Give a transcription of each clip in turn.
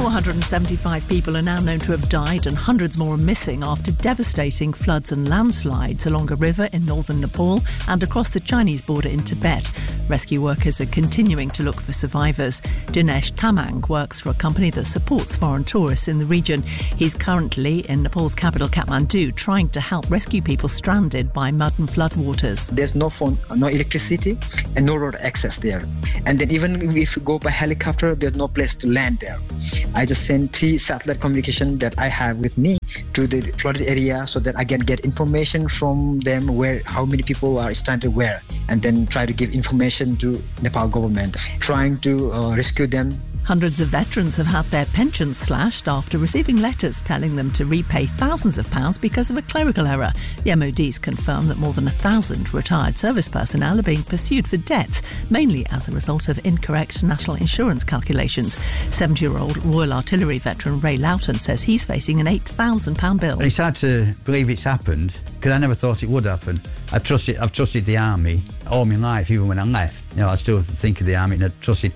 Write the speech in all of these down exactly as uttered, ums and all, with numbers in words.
four hundred seventy-five people are now known to have died and hundreds more are missing after devastating floods and landslides along a river in northern Nepal and across the Chinese border in Tibet. Rescue workers are continuing to look for survivors. Dinesh Tamang works for a company that supports foreign tourists in the region. He's currently in Nepal's capital Kathmandu trying to help rescue people stranded by mud and floodwaters. There's no phone, no electricity and no road access there. And then even if you go by helicopter, there's no place to land there. I just send three satellite communication that I have with me to the flooded area so that I can get information from them where how many people are stranded where, and then try to give information to Nepal government, trying to uh, rescue them. Hundreds of veterans have had their pensions slashed after receiving letters telling them to repay thousands of pounds because of a clerical error. The M O D's confirmed that more than a thousand retired service personnel are being pursued for debts, mainly as a result of incorrect national insurance calculations. seventy-year-old Royal Artillery veteran Ray Loughton says he's facing an eight thousand pounds bill. It's hard to believe it's happened because I never thought it would happen. I trusted, I've trusted the army all my life, even when I left. You know, I still think of the army and I trusted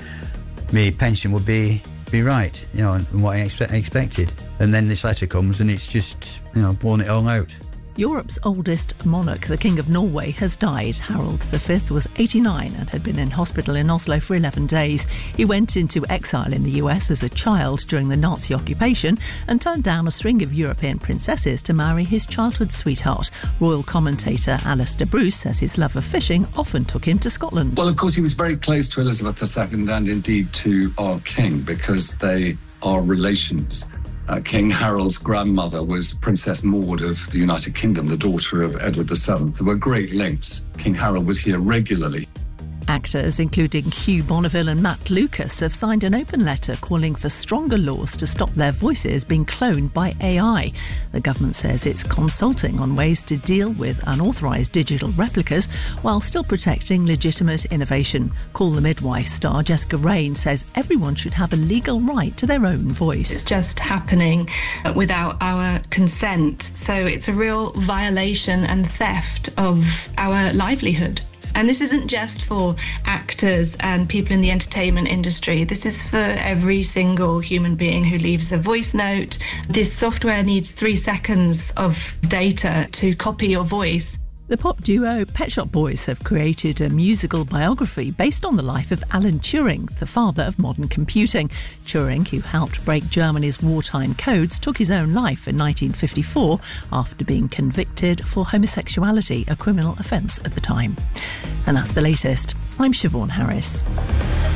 my pension would be be right, you know, and what I expect, expected. And then this letter comes and it's just, you know, blown it all out. Europe's oldest monarch, the King of Norway, has died. Harald the Fifth was eighty-nine and had been in hospital in Oslo for eleven days. He went into exile in the U S as a child during the Nazi occupation and turned down a string of European princesses to marry his childhood sweetheart. Royal commentator Alistair Bruce says his love of fishing often took him to Scotland. Well, of course, he was very close to Elizabeth the Second and indeed to our king because they are relations. Uh, King Harold's grandmother was Princess Maud of the United Kingdom, the daughter of Edward the Seventh. There were great links. King Harold was here regularly. Actors, including Hugh Bonneville and Matt Lucas, have signed an open letter calling for stronger laws to stop their voices being cloned by A I. The government says it's consulting on ways to deal with unauthorised digital replicas while still protecting legitimate innovation. Call the Midwife star Jessica Raine says everyone should have a legal right to their own voice. It's just happening without our consent, so it's a real violation and theft of our livelihood. And this isn't just for actors and people in the entertainment industry. This is for every single human being who leaves a voice note. This software needs three seconds of data to copy your voice. The pop duo Pet Shop Boys have created a musical biography based on the life of Alan Turing, the father of modern computing. Turing, who helped break Germany's wartime codes, took his own life in nineteen fifty-four after being convicted for homosexuality, a criminal offence at the time. And that's the latest. I'm Siobhan Harris.